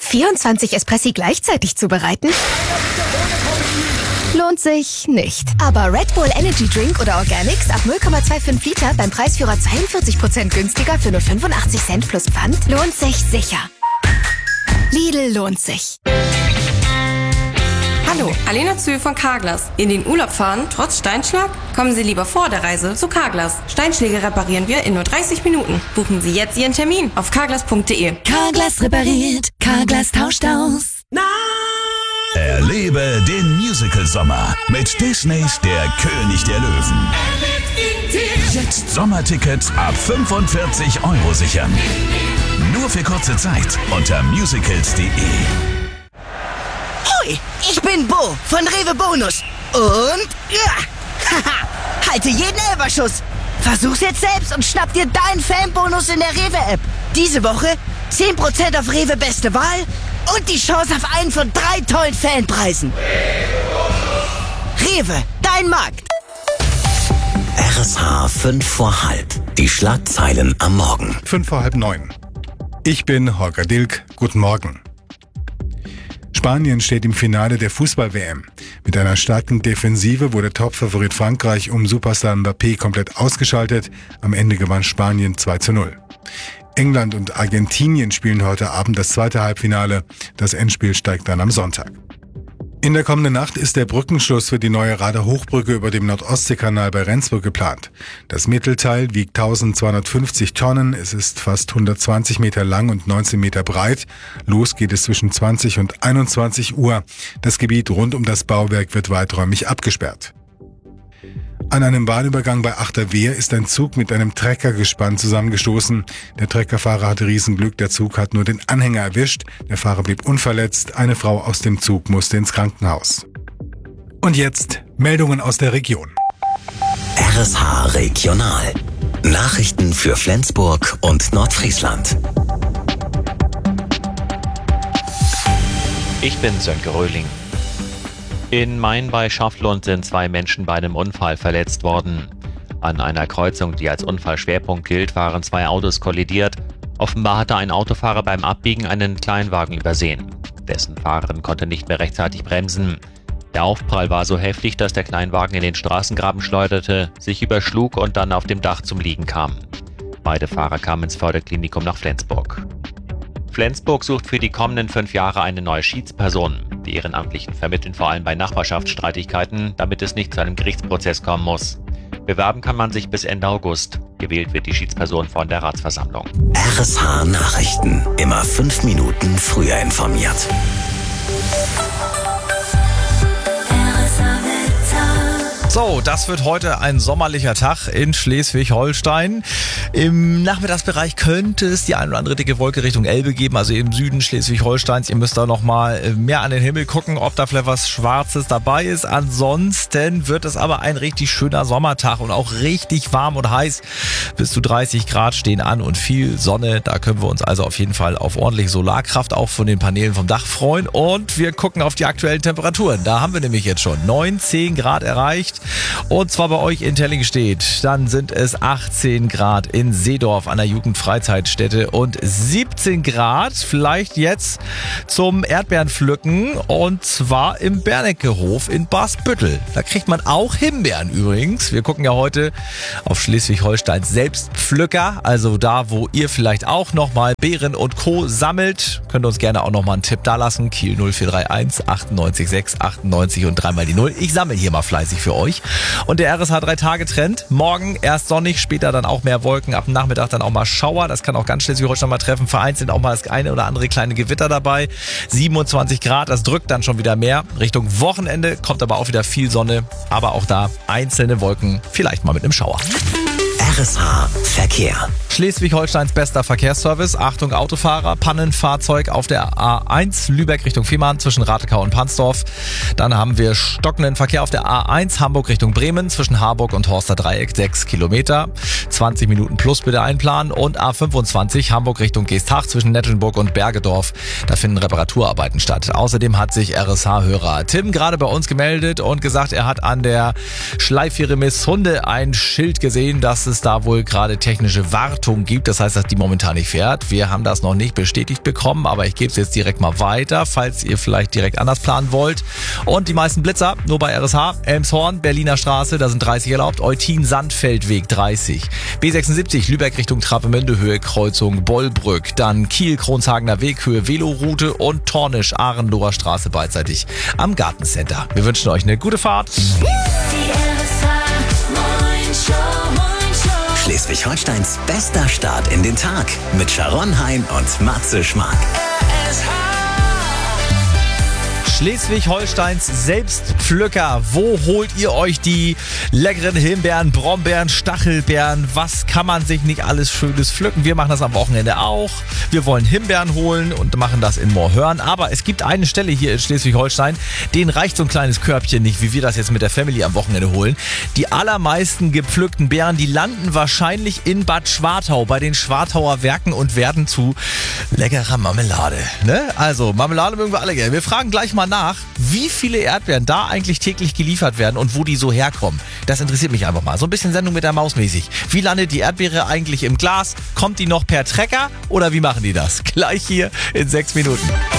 24 Espressi gleichzeitig zubereiten? Lohnt sich nicht. Aber Red Bull Energy Drink oder Organics ab 0,25 Liter beim Preisführer 42% günstiger für nur 85 Cent plus Pfand lohnt sich sicher. Lidl lohnt sich. Hallo, Alena Zühl von Carglass. In den Urlaub fahren, trotz Steinschlag? Kommen Sie lieber vor der Reise zu Carglass. Steinschläge reparieren wir in nur 30 Minuten. Buchen Sie jetzt Ihren Termin auf carglass.de. Carglass repariert, Carglass tauscht aus. Erlebe den Musical-Sommer mit Disneys Der König der Löwen. Jetzt Sommertickets ab 45 € sichern. Nur für kurze Zeit unter musicals.de. Hoi, ich bin Bo von Rewe Bonus. Und haha, halte jeden Elferschuss. Versuch's jetzt selbst und schnapp dir deinen Fanbonus in der Rewe-App. Diese Woche 10% auf Rewe Beste Wahl und die Chance auf einen von 3 tollen Fanpreisen. Rewe, dein Markt. RSH 5 vor halb. Die Schlagzeilen am Morgen. 5 vor halb 9. Ich bin Holger Dilk. Guten Morgen. Spanien steht im Finale der Fußball-WM. Mit einer starken Defensive wurde Topfavorit Frankreich um Superstar Mbappé komplett ausgeschaltet. Am Ende gewann Spanien 2:0. England und Argentinien spielen heute Abend das zweite Halbfinale. Das Endspiel steigt dann am Sonntag. In der kommenden Nacht ist der Brückenschluss für die neue Rader-Hochbrücke über dem Nordostseekanal bei Rendsburg geplant. Das Mittelteil wiegt 1250 Tonnen, es ist fast 120 Meter lang und 19 Meter breit. Los geht es zwischen 20 und 21 Uhr. Das Gebiet rund um das Bauwerk wird weiträumig abgesperrt. An einem Bahnübergang bei Achterwehr ist ein Zug mit einem Treckergespann zusammengestoßen. Der Treckerfahrer hatte Riesenglück, der Zug hat nur den Anhänger erwischt. Der Fahrer blieb unverletzt, eine Frau aus dem Zug musste ins Krankenhaus. Und jetzt Meldungen aus der Region. RSH Regional. Nachrichten für Flensburg und Nordfriesland. Ich bin Sönke Röhling. In Main bei Schaflund sind 2 Menschen bei einem Unfall verletzt worden. An einer Kreuzung, die als Unfallschwerpunkt gilt, waren 2 Autos kollidiert. Offenbar hatte ein Autofahrer beim Abbiegen einen Kleinwagen übersehen. Dessen Fahrerin konnte nicht mehr rechtzeitig bremsen. Der Aufprall war so heftig, dass der Kleinwagen in den Straßengraben schleuderte, sich überschlug und dann auf dem Dach zum Liegen kam. Beide Fahrer kamen ins Förderklinikum nach Flensburg. Flensburg sucht für die kommenden 5 Jahre eine neue Schiedsperson. Die Ehrenamtlichen vermitteln vor allem bei Nachbarschaftsstreitigkeiten, damit es nicht zu einem Gerichtsprozess kommen muss. Bewerben kann man sich bis Ende August. Gewählt wird die Schiedsperson von der Ratsversammlung. RSH Nachrichten. Immer 5 Minuten früher informiert. So, das wird heute ein sommerlicher Tag in Schleswig-Holstein. Im Nachmittagsbereich könnte es die ein oder andere dicke Wolke Richtung Elbe geben, also im Süden Schleswig-Holsteins. Ihr müsst da nochmal mehr an den Himmel gucken, ob da vielleicht was Schwarzes dabei ist. Ansonsten wird es aber ein richtig schöner Sommertag und auch richtig warm und heiß. Bis zu 30 Grad stehen an und viel Sonne. Da können wir uns also auf jeden Fall auf ordentliche Solarkraft auch von den Paneelen vom Dach freuen. Und wir gucken auf die aktuellen Temperaturen. Da haben wir nämlich jetzt schon 19 Grad erreicht. Und zwar bei euch in Tellingstedt. Dann sind es 18 Grad in Seedorf an der Jugendfreizeitstätte und 17 Grad vielleicht jetzt zum Erdbeerenpflücken und zwar im Berneckehof in Basbüttel. Da kriegt man auch Himbeeren übrigens. Wir gucken ja heute auf Schleswig-Holsteins Selbstpflücker, also da, wo ihr vielleicht auch nochmal Beeren und Co. sammelt. Könnt ihr uns gerne auch nochmal einen Tipp dalassen. Kiel 0431 98 6 98 und 3 mal die 0. Ich sammle hier mal fleißig für euch. Und der RSH 3-Tage-Trend. Morgen erst sonnig, später dann auch mehr Wolken, ab dem Nachmittag dann auch mal Schauer. Das kann auch ganz Schleswig-Holstein mal treffen. Vereinzelt auch mal das eine oder andere kleine Gewitter dabei. 27 Grad, das drückt dann schon wieder mehr. Richtung Wochenende kommt aber auch wieder viel Sonne. Aber auch da einzelne Wolken, vielleicht mal mit einem Schauer. RSH Verkehr. Schleswig-Holsteins bester Verkehrsservice. Achtung Autofahrer, Pannenfahrzeug auf der A1 Lübeck Richtung Fehmarn zwischen Ratekau und Pansdorf. Dann haben wir stockenden Verkehr auf der A1 Hamburg Richtung Bremen zwischen Harburg und Horster Dreieck 6 Kilometer. 20 Minuten plus bitte einplanen. Und A25 Hamburg Richtung Geesthacht zwischen Nettelnburg und Bergedorf. Da finden Reparaturarbeiten statt. Außerdem hat sich RSH-Hörer Tim gerade bei uns gemeldet und gesagt, er hat an der Schleiffähre Misshunde ein Schild gesehen, dass es da da wohl gerade technische Wartung gibt. Das heißt, dass die momentan nicht fährt. Wir haben das noch nicht bestätigt bekommen, aber ich gebe es jetzt direkt mal weiter, falls ihr vielleicht direkt anders planen wollt. Und die meisten Blitzer nur bei RSH, Elmshorn, Berliner Straße, da sind 30 erlaubt, Eutin, Sandfeldweg 30. B76, Lübeck Richtung Travemünde, Höhe Kreuzung Bollbrück, dann Kiel, Kronshagener Weg, Höhe Veloroute und Tornisch, Arendower Straße beidseitig am Gartencenter. Wir wünschen euch eine gute Fahrt. Schleswig-Holsteins bester Start in den Tag mit Sharon Hein und Matze Schmark. Schleswig-Holsteins Selbstpflücker. Wo holt ihr euch die leckeren Himbeeren, Brombeeren, Stachelbeeren? Was kann man sich nicht alles Schönes pflücken? Wir machen das am Wochenende auch. Wir wollen Himbeeren holen und machen das in Moorhörn. Aber es gibt eine Stelle hier in Schleswig-Holstein, denen reicht so ein kleines Körbchen nicht, wie wir das jetzt mit der Family am Wochenende holen. Die allermeisten gepflückten Beeren, die landen wahrscheinlich in Bad Schwartau bei den Schwartauer Werken und werden zu leckerer Marmelade. Ne? Also Marmelade mögen wir alle gerne. Wir fragen gleich mal nach, wie viele Erdbeeren da eigentlich täglich geliefert werden und wo die so herkommen. Das interessiert mich einfach mal. So ein bisschen Sendung mit der Maus mäßig. Wie landet die Erdbeere eigentlich im Glas? Kommt die noch per Trecker oder wie machen die das? Gleich hier in 6 Minuten.